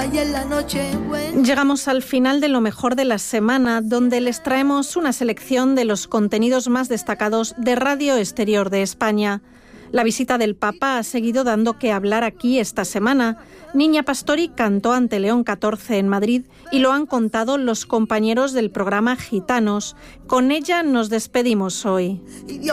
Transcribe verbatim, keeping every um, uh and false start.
y en la noche buena. Llegamos al final de lo mejor de la semana, donde les traemos una selección de los contenidos más destacados de Radio Exterior de España. La visita del Papa ha seguido dando que hablar aquí esta semana. Niña Pastori cantó ante León catorce en Madrid y lo han contado los compañeros del programa Gitanos. Con ella nos despedimos hoy.